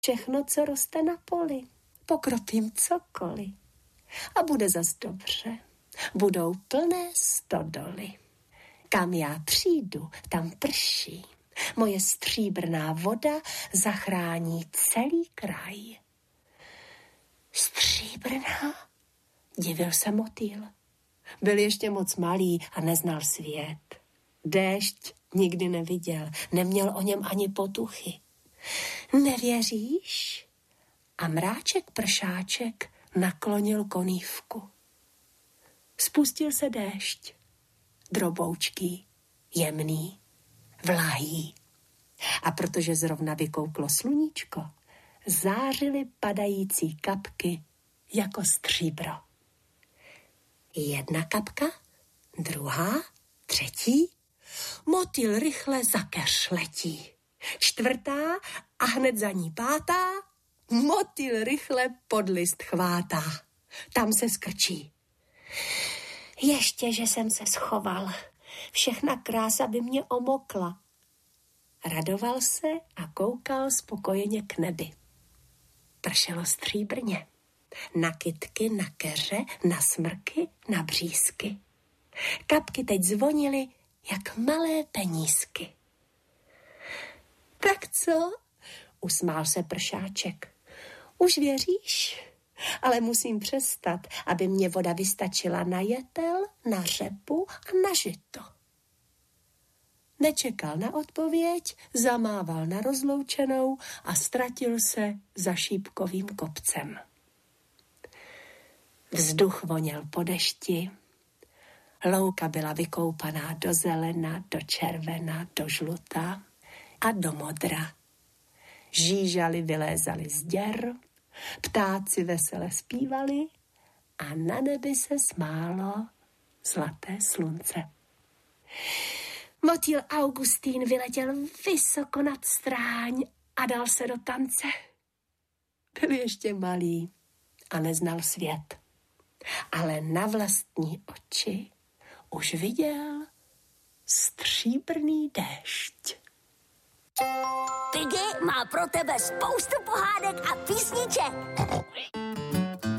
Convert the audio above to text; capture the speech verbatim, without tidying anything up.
všechno, co roste na poli. Pokropím cokoliv. A bude zas dobře. Budou plné stodoly. Kam já přijdu, tam prší. Moje stříbrná voda zachrání celý kraj. Stříbrná? Divil se motýl. Byl ještě moc malý a neznal svět. Déšť nikdy neviděl, neměl o něm ani potuchy. Nevěříš? A mráček pršáček naklonil konívku. Spustil se déšť. Droboučký, jemný, vlahý. A protože zrovna vykouklo sluníčko, zářily padající kapky jako stříbro. Jedna kapka, druhá, třetí. Motýl rychle za keř letí. Čtvrtá a hned za ní pátá. Motýl rychle pod list chvátá. Tam se skrčí. Ještě, že jsem se schoval. Všechna krása by mě omokla. Radoval se a koukal spokojeně k nebi. Pršelo stříbrně. Na kytky, na keře, na smrky, na břízky. Kapky teď zvonily jak malé penízky. Tak co? Usmál se pršáček. Už věříš? Ale musím přestat, aby mě voda vystačila na jetel, na řepu a na žito. Nečekal na odpověď, zamával na rozloučenou a ztratil se za šípkovým kopcem. Vzduch voněl po dešti, louka byla vykoupaná do zelena, do červena, do žluta a do modra. Žížaly vylézaly z děr, ptáci vesele zpívali a na nebi se smálo zlaté slunce. Motýl Augustín vyletěl vysoko nad stráň a dal se do tance. Byl ještě malý a neznal svět, ale na vlastní oči už viděl stříbrný déšť. Piggy má pro tebe spoustu pohádek a písniček.